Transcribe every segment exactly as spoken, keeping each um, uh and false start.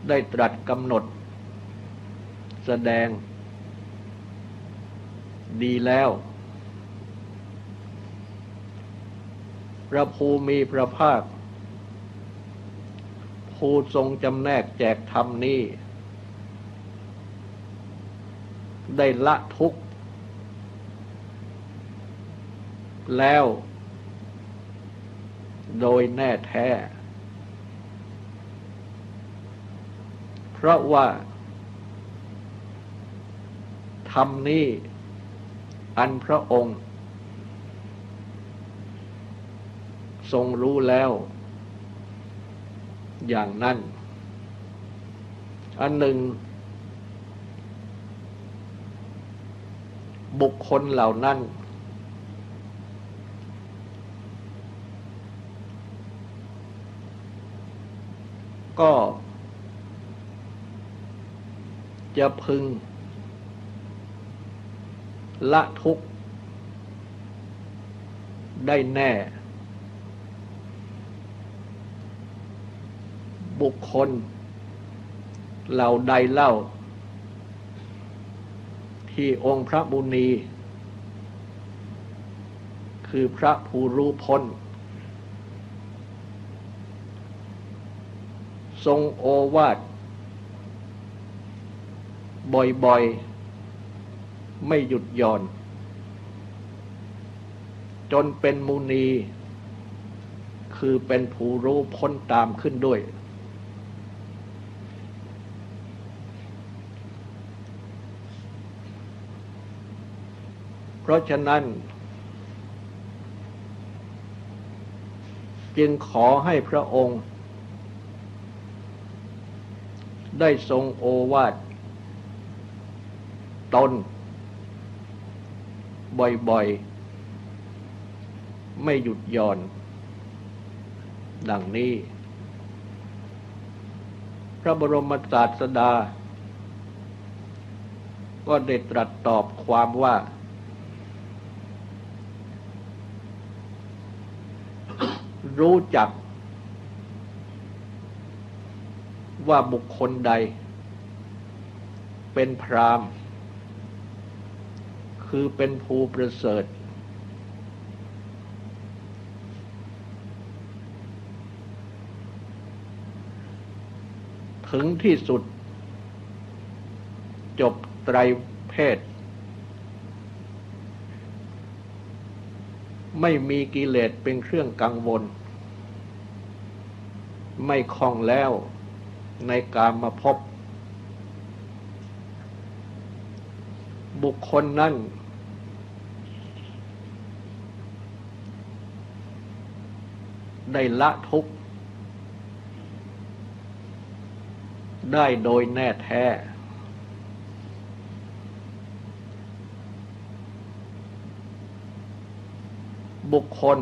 ได้ตรัสกำหนดแสดงดีแล้วพระภูมิพระภาคผู้ทรงจำแนกแจกธรรมนี้ได้ละทุกข์แล้วโดยแน่แท้เพราะว่าธรรมนี้อันพระองค์ทรงรู้แล้วอย่างนั้นอันหนึ่งบุคคลเหล่านั้นก็จะพึงละทุกข์ได้แน่บุคคลเหล่าใดเล่าที่องค์พระมุนีคือพระผู้รู้พ้นทรงโอวาทบ่อยๆไม่หยุดหย่อนจนเป็นมุนีคือเป็นผู้รู้พ้นตามขึ้นด้วยเพราะฉะนั้นจึงขอให้พระองค์ได้ทรงโอวาทตนบ่อยๆไม่หยุดหย่อนดังนี้พระบรมศาสดาก็ได้ตรัสตอบความว่ารู้จักว่าบุคคลใดเป็นพราหมณ์คือเป็นผู้ประเสริฐถึงที่สุดจบไตรเพศไม่มีกิเลสเป็นเครื่องกังวลไม่คล้องแล้วในกามภพบุคคลนั้นได้ละทุกข์ได้โดยแน่แท้บุคคล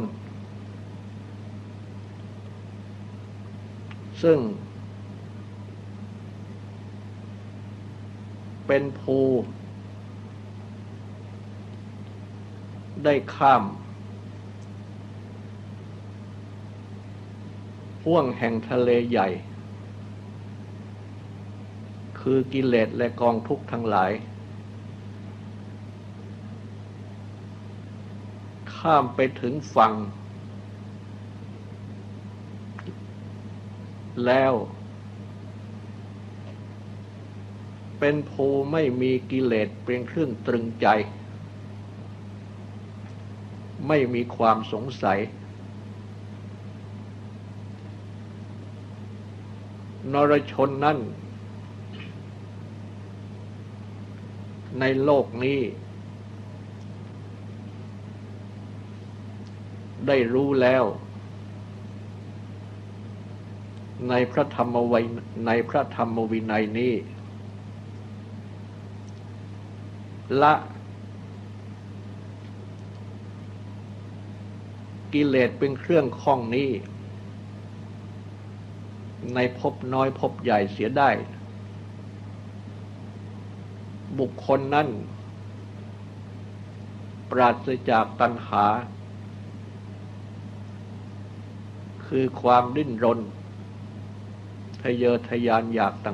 ซึ่งเป็นภูได้ข้ามห้วงแห่งทะเลใหญ่คือกิเลสและกองทุกข์ทั้งหลายข้ามไปถึงฝั่งแล้วเป็นภูไม่มีกิเลสเป็นเครื่องตรึงใจไม่มีความสงสัยนรชนนั้นในโลกนี้ได้รู้แล้วในพระธรรมวินัยในพระธรรมวินัยนี้ละกิเลสเป็นเครื่องข้องนี้ในภพน้อยภพใหญ่เสียได้บุคคลนั้นปราศจากตัณหาคือความดิ้นรนทะเยอทะยานอยากต